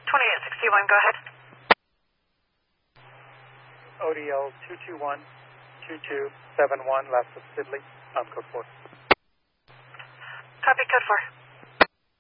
2861, go ahead. ODL 221-2271, last of Sidley, code 4. Copy, code 4.